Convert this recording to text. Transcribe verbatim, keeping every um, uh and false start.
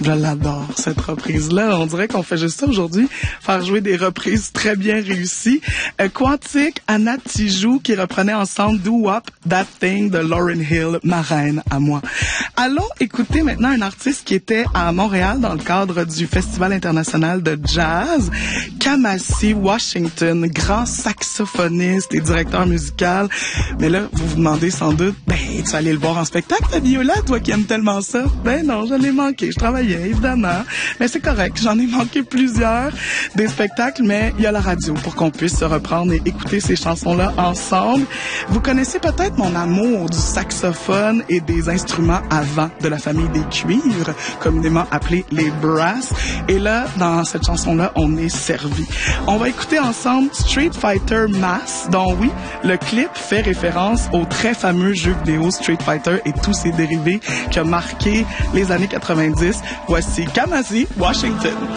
Je l'adore, cette reprise-là. On dirait qu'on fait juste ça aujourd'hui, faire jouer des reprises très bien réussies. Euh, Quantique, Anna Tijoux, qui reprenait ensemble Do Wop That Thing de Lauryn Hill, ma reine à moi. Allons écouter maintenant un artiste qui était à Montréal dans le cadre du Festival international de jazz, Kamasi Washington, grand saxophoniste et directeur musical. Mais là, vous vous demandez sans doute, ben, tu vas aller le voir en spectacle, ta Viola, toi qui aimes tellement ça? Ben non, je l'ai manqué, je travaillais, évidemment. Mais c'est correct, j'en ai manqué plusieurs des spectacles, mais il y a la radio pour qu'on puisse se reprendre et écouter ces chansons-là ensemble. Vous connaissez peut-être mon amour du saxophone et des instruments avant de la famille des cuivres, communément appelés les brass. Et là, dans cette chanson-là, on est servi. On va écouter ensemble Street Fighter Mass, dont oui, le clip fait référence au très fameux jeu vidéo Street Fighter et tous ses dérivés qui a marqué les années quatre-vingt-dix. Voici Kamasi Washington.